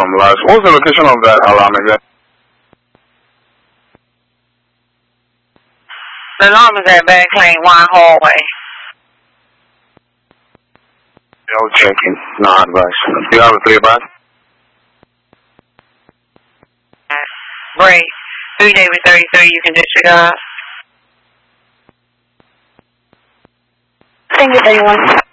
last. What was the location of that alarm again? The alarm is at Back Lane, Wine Hallway. No checking. No advice. Do you have a playback? Break. 3 David 33, you can disregard. Thank you, 31.